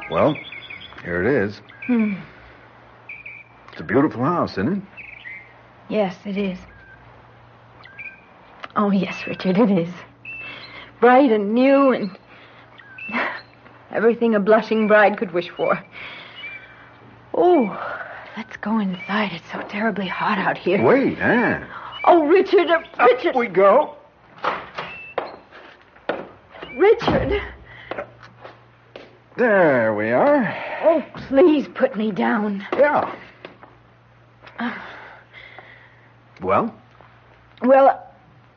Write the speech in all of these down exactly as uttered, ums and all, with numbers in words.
Well, here it is. Hmm. It's a beautiful house, isn't it? Yes, it is. Oh, yes, Richard, it is. Bright and new and everything a blushing bride could wish for. Oh, let's go inside. It's so terribly hot out here. Wait, Anne. Oh, Richard, uh, Richard. Up we go. Richard. There we are. Oh, please put me down. Yeah. Well? Well,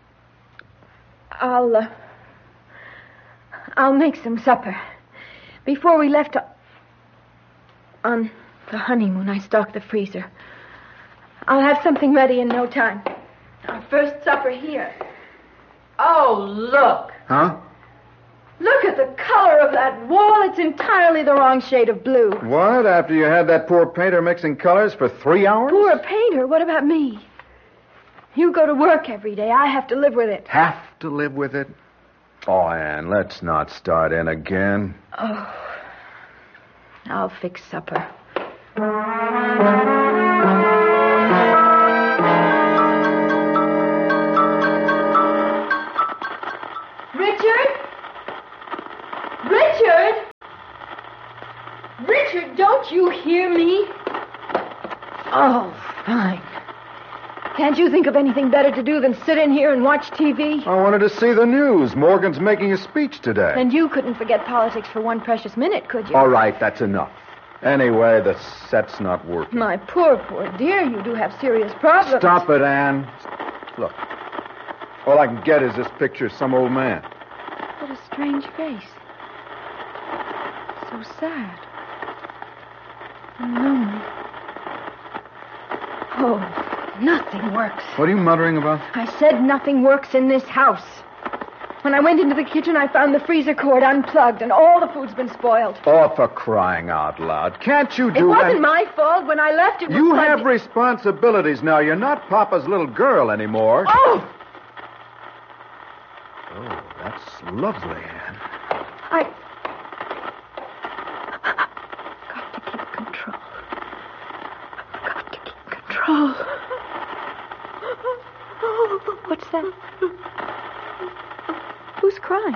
I'll, uh, I'll make some supper. Before we left on the honeymoon, I stocked the freezer. I'll have something ready in no time. Our first supper here. Oh, look. Huh? Look at the color of that wall. It's entirely the wrong shade of blue. What? After you had that poor painter mixing colors for three hours? Poor painter? What about me? You go to work every day. I have to live with it. Have to live with it? Oh, Anne, let's not start in again. Oh. I'll fix supper. Richard? Richard? Richard, don't you hear me? Oh, fine. Can't you think of anything better to do than sit in here and watch T V? I wanted to see the news. Morgan's making a speech today. And you couldn't forget politics for one precious minute, could you? All right, that's enough. Anyway, the set's not working. My poor, poor dear, you do have serious problems. Stop it, Anne. Look, all I can get is this picture of some old man. What a strange face. So sad. And lonely. Oh. Nothing works. What are you muttering about? I said nothing works in this house. When I went into the kitchen, I found the freezer cord unplugged, and all the food's been spoiled. Oh, for crying out loud. Can't you do It wasn't that? my fault. When I left, it was You plugged have in. responsibilities now. You're not Papa's little girl anymore. Oh! Oh, that's lovely, Anne. I... Got to keep control. Got to keep control. What's that? Who's crying?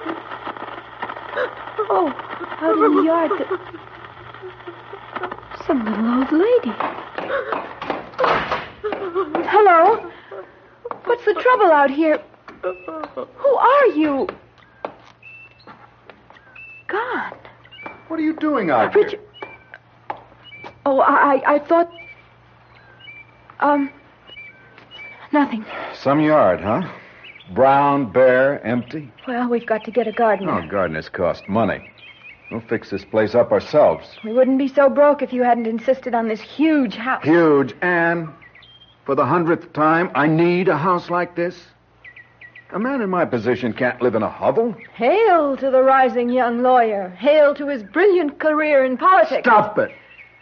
Oh, out in the yard. The... Some little old lady. Hello? What's the trouble out here? Who are you? Gone. What are you doing out Richard. here? Oh, I, I thought... Um... Nothing. Some yard, huh? Brown, bare, empty? Well, we've got to get a gardener. Oh, gardeners cost money. We'll fix this place up ourselves. We wouldn't be so broke if you hadn't insisted on this huge house. Huge, Anne. For the hundredth time, I need a house like this. A man in my position can't live in a hovel. Hail to the rising young lawyer. Hail to his brilliant career in politics. Stop it.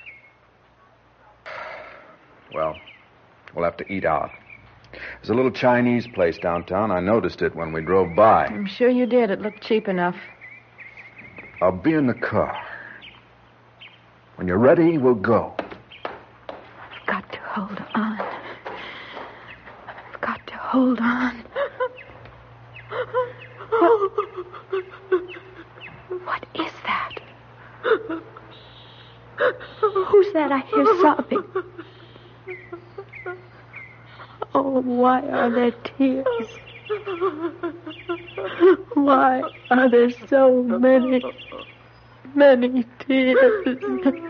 Well, we'll have to eat out. There's a little Chinese place downtown. I noticed it when we drove by. I'm sure you did. It looked cheap enough. I'll be in the car. When you're ready, we'll go. I've got to hold on. I've got to hold on. What, what is that? Who's that I hear sobbing? Oh, why are there tears? Why are there so many, many tears?